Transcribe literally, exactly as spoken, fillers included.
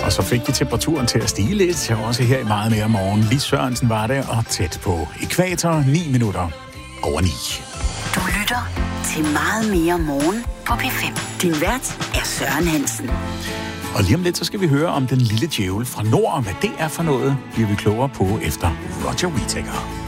Og så fik de temperaturen til at stige lidt, også her i meget mere morgen. Lis Sørensen var det, og tæt på ækvator, ni minutter over ni. Du lytter til meget mere morgen på P fem. Din vært er Søren Hansen. Og lige om lidt, så skal vi høre om den lille djævel fra nord, og hvad det er for noget, bliver vi klogere på efter Roger Whittaker.